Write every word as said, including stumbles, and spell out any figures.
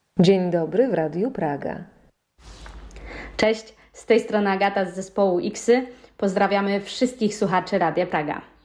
Dzień dobry w Radiu Praga. Cześć, z tej strony Agata z zespołu Iksy. Pozdrawiamy wszystkich słuchaczy Radia Praga.